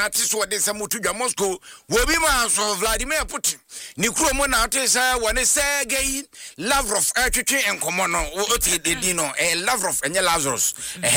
atiso de samutudwa Moscow wo bi ma so Vladimir Putin ni kuro mo na atisa woni Sergei Lavrov atwetwe enkomo no oti dedi no Lavrov enye Lazarus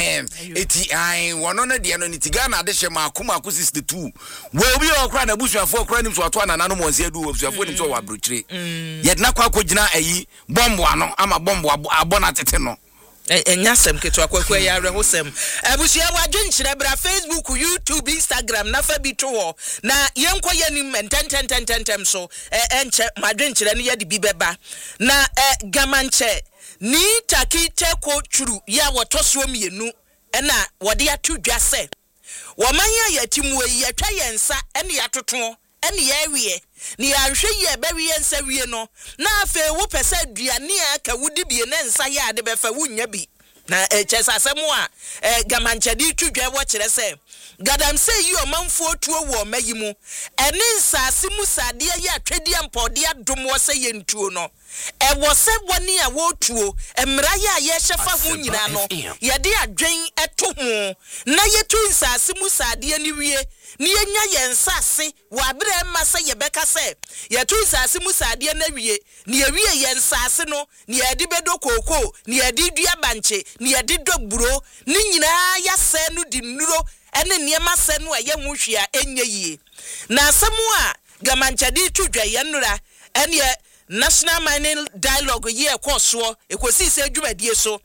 eti ai wono na de no nitigana de hye makoma ko 62 wo bi okra na busuafo okra nim so ato anana no monse adu busuafo nim so wa brochire ye na kwa kogina ayi bombo ano ama bombo abona tete no enyasem ketwa kwakwa ya rehosem abusia wadwenkyere bra Facebook, YouTube, Instagram na fa bi to na yenko yanim enten so enche madwenkyere ne yade bi beba na gamanche ni takite ko churu ya wotoso mienu na wode atudwa se womanya yatimu yi atwa yensa ene yatoto ene ya wie ni ahwe ye bewe yensa wie no na afa wo pese aduane aka wudi bie ne nsa ya ade befa wunya bi na chesasemu a gamanchedi tudwa wo kire se gadam se yi omanfo tuo wo mayimu ene nsase mu sade ya atwedi ampode adom wo se yentuo no wo se woni a wo tuo emra ya ye hyefa ho nyina no ye de adwen eto ho na yetu nsase mu sade ni wie ni enya yensase wa abere ma se ye beka se yetu nsase mu sade na wie ni ewie yensase no ni edi bedo koko ni edi dua banche ni edi dogburo ni nyina ya se no di nuro ene niema se no ye hwehwia enye yie na asemu a gamanchadi tudwa ye nura ene National Mining Dialogue ye koso ekosi se adwumadie so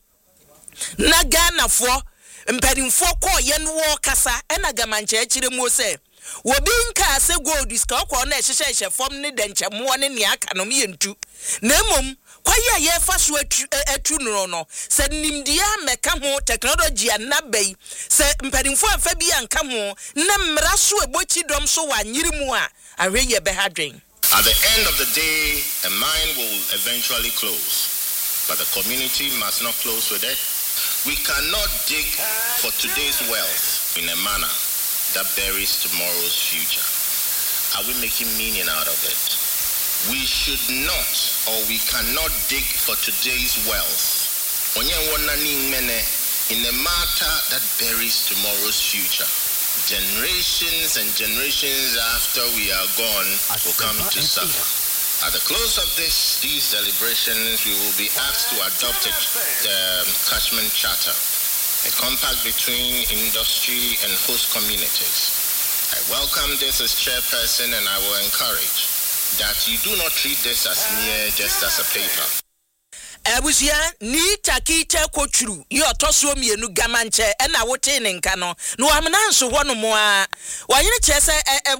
na Ghana fo mpanimfo ko ye no wo kasa ena gamanche akire mu se wobi nka se gold iska ko na ehyehyehye fom ne denchemo ne ne aka no yentu na emom kwaye ye fa so atu no se nimdia meka ho technology anabai se mpanimfo afa bi anka ho na mmra so ebochi dom so wa nyiri mu a ahwe ye be hadwen. At the end of the day, a mine will eventually close, but the community must not close with it. We cannot dig for today's wealth in a manner that buries tomorrow's future. Are we making meaning out of it? We should not, or we cannot dig for today's wealth in a matter that buries tomorrow's future. Generations and generations after we are gone will come to suffer. At the close of these deliberations, we will be asked to adopt the Cushman Charter, a compact between industry and host communities. I welcome this as chairperson, and I will encourage that you do not treat this as mere just as a paper. Abusia ni takite kochuru yo toso mienu gamanche na wote ne nka no amna nso ho no mo a wanyene chese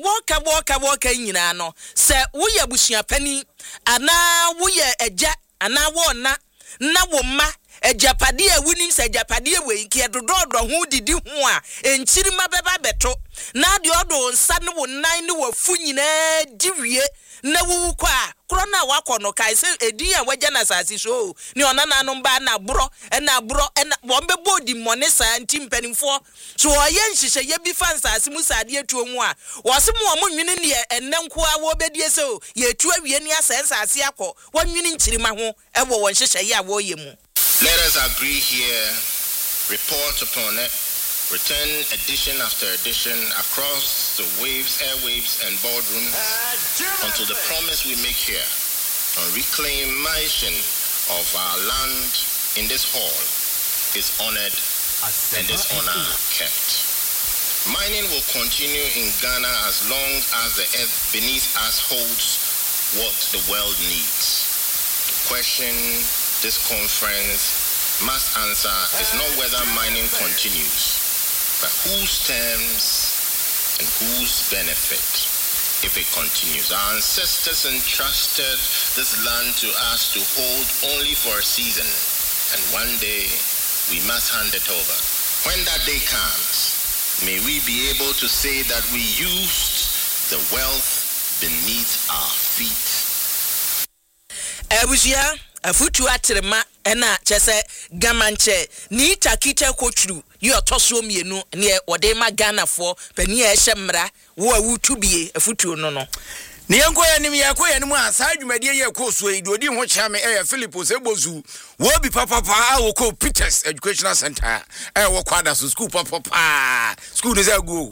woka nyina no se woye abusia pani ana woye eja ana wona na wo ma ejapade a wunim se ejapade we ki edododo ho didi ho a enchiri mabeba beto na de odo nsa ne wo nan ne wafu nyina diwie na wuwu kwa krona wakono kai se edi a waja na sasi so ni onana no ba na bro na bombe bodi monesa ntimpanimfo so oye nhihye ye bi fansase mu sade atuo mu a wose mu omnwene ne ennenko a wo bedie se o ye tu awie ni asensase akọ wonwene nchirima ho ewo won nhihye ye a wo ye mu. Let us agree here, report upon it, return edition after edition across the waves, airwaves, and boardrooms until the promise we make here on reclamation of our land in this hall is honored and this honor kept. Mining will continue in Ghana as long as the earth beneath us holds what the world needs. The question this conference must answer is not whether mining continues, but whose terms and whose benefit if it continues. Our ancestors entrusted this land to us to hold only for a season, and one day we must hand it over. When that day comes, may we be able to say that we used the wealth beneath our feet. Afutu atrema ena chese gamanche ni takite kochuru yo toso mienu ne wode ma Ghana fo pani a ehemra wo awutu bie afutu no ne yanko ya nim yakoya nim asa adwumadie ye koso yi dodi ho kya me Philipos ebozu wo bi papa a wo ko Peters Educational Center wo kwada so school papa school is a go